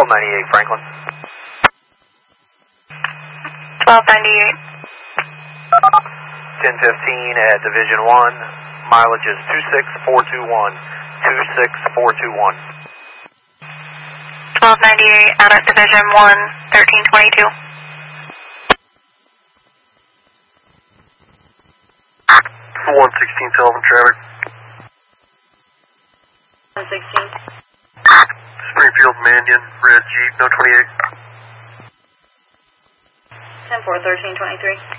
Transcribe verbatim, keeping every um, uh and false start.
ninety-eight Franklin. twelve ninety-eight. ten fifteen at Division one. Mileage is two six four two one. two six four two one. twelve ninety-eight out at Division one, thirteen twenty-two. one sixteen Sullivan traffic. one sixteen. Springfield Mannion, red Jeep, no twenty-eight. ten four, thirteen twenty-three.